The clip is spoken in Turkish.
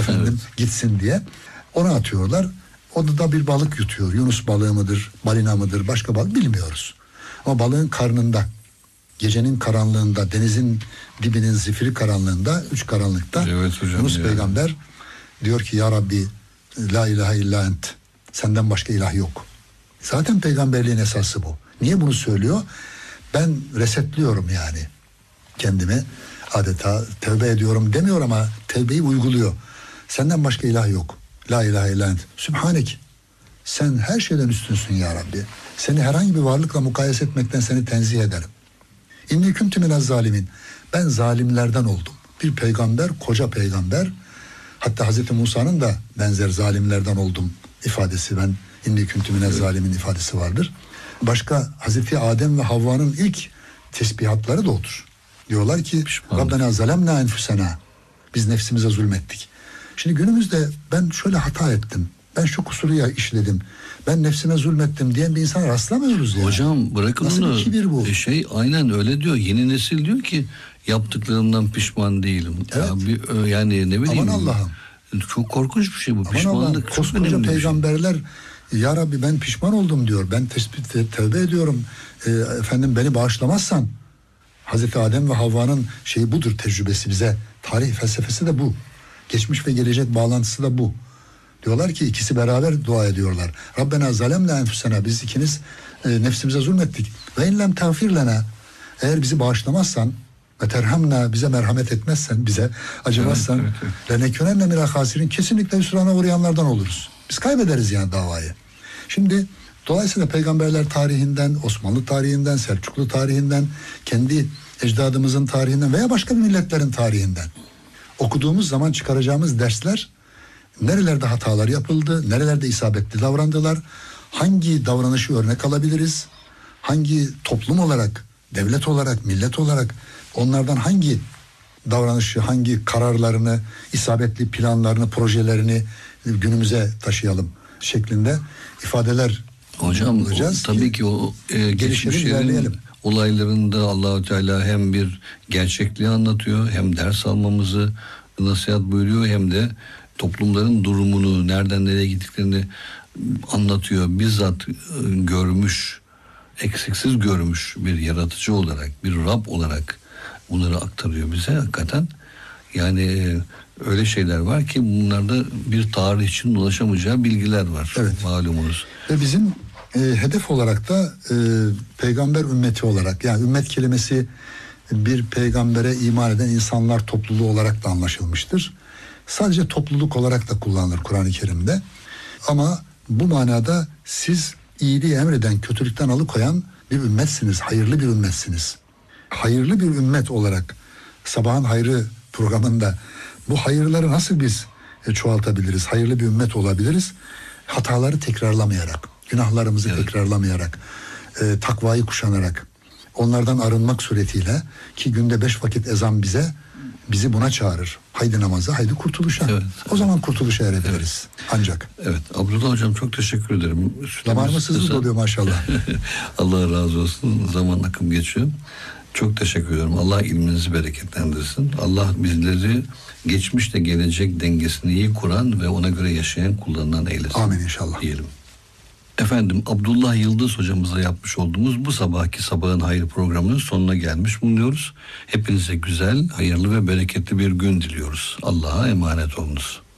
efendim gitsin diye. Ona atıyorlar. O da bir balık yutuyor. Yunus balığı mıdır, balina mıdır, başka balık bilmiyoruz. Ama balığın karnında, gecenin karanlığında, denizin dibinin zifiri karanlığında, üç karanlıkta Yunus peygamber diyor ki ya Rabbi la ilahe illa ent, senden başka ilah yok. Zaten peygamberliğin esası bu. Niye bunu söylüyor? Ben resetliyorum yani kendimi, adeta tevbe ediyorum demiyor ama tevbeyi uyguluyor. Senden başka ilah yok. La ilahe illa ent. Sübhanek. Sen her şeyden üstünsün ya Rabbi. Seni herhangi bir varlıkla mukayese etmekten seni tenzih ederim. İnni kuntu minez zalimin. Ben zalimlerden oldum. Bir peygamber, koca peygamber. Hatta Hazreti Musa'nın da benzer zalimlerden oldum ifadesi. Ben inni kuntu minez zalimin ifadesi vardır. Başka Hazreti Adem ve Havva'nın ilk tesbihatları da odur. Diyorlar ki Rabbena zalemna enfusena. Biz nefsimize zulmettik. Şimdi günümüzde ben şöyle hata ettim. Ben şu kusuru işledim. Ben nefsime zulmettim diyen bir insana rastlamıyoruz ya. Hocam bırakın nasıl onu. Bir kibir bu? Aynen öyle diyor. Yeni nesil diyor ki yaptıklarımdan pişman değilim. Evet. Yani ne bileyim. Aman Allah'ım. Çok korkunç bir şey bu. Aman Pişmanlık Allah'ım. çok Koskoca önemli peygamberler ya Rabbi ben pişman oldum diyor. Ben tevbe ediyorum. Efendim beni bağışlamazsan. Hazreti Adem ve Havva'nın şeyi budur, tecrübesi bize. Tarih felsefesi de bu. Geçmiş ve gelecek bağlantısı da bu. Diyorlar ki ikisi beraber dua ediyorlar. Rabbena zalemna enfusena, biz ikimiz nefsimize zulmettik. Ve inlem tağfir lena, eğer bizi bağışlamazsan ve terhamna, bize merhamet etmezsen, bize acımazsan lenekûnenne minel hâsirin, kesinlikle hüsrana uğrayanlardan oluruz. Biz kaybederiz yani davayı. Şimdi dolayısıyla peygamberler tarihinden, Osmanlı tarihinden, Selçuklu tarihinden, kendi ecdadımızın tarihinden veya başka bir milletlerin tarihinden okuduğumuz zaman çıkaracağımız dersler, nerelerde hatalar yapıldı, nerelerde isabetli davrandılar, hangi davranışı örnek alabiliriz, hangi toplum olarak, devlet olarak, millet olarak onlardan hangi davranışı, hangi kararlarını, isabetli planlarını, projelerini günümüze taşıyalım şeklinde ifadeler hocam tabii ki o geçmişlerin olaylarında Allah-u Teala hem bir gerçekliği anlatıyor, hem ders almamızı nasihat buyuruyor, hem de toplumların durumunu, nereden nereye gittiklerini anlatıyor. Bizzat görmüş, eksiksiz görmüş bir yaratıcı olarak, bir Rab olarak bunları aktarıyor bize hakikaten. Yani öyle şeyler var ki bunlarda bir tarih için ulaşamayacağı bilgiler var. Evet. Malumunuz. Ve bizim hedef olarak da peygamber ümmeti olarak, yani ümmet kelimesi bir peygambere iman eden insanlar topluluğu olarak da anlaşılmıştır. Sadece topluluk olarak da kullanılır Kur'an-ı Kerim'de. Ama bu manada siz iyiliği emreden, kötülükten alıkoyan bir ümmetsiniz, hayırlı bir ümmetsiniz. Hayırlı bir ümmet olarak Sabahın Hayrı programında bu hayırları nasıl biz çoğaltabiliriz, hayırlı bir ümmet olabiliriz? Hataları tekrarlamayarak, günahlarımızı tekrarlamayarak, takvayı kuşanarak, onlardan arınmak suretiyle, ki günde 5 vakit ezan bizi buna çağırır. Haydi namaza, haydi kurtuluşa. O zaman kurtuluşa erebiliriz. Ancak. Evet. Abdullah hocam çok teşekkür ederim. Damarımız hızlı doluyor maşallah. Allah razı olsun. Zaman akım geçiyor. Çok teşekkür ediyorum. Allah ilminizi bereketlendirsin. Allah bizleri geçmişle gelecek dengesini iyi kuran ve ona göre yaşayan kullarından eylesin. Amin inşallah. Diyelim. Efendim, Abdullah Yıldız hocamızla yapmış olduğumuz bu sabahki Sabahın Hayrı programının sonuna gelmiş bulunuyoruz. Hepinize güzel, hayırlı ve bereketli bir gün diliyoruz. Allah'a emanet olunuz.